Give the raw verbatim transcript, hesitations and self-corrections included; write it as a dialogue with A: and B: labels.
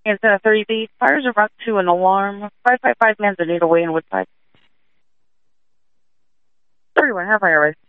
A: Antenna thirty B, fires are brought to an alarm. five five five Manzanita Way in Woodside. thirty-one, have I already?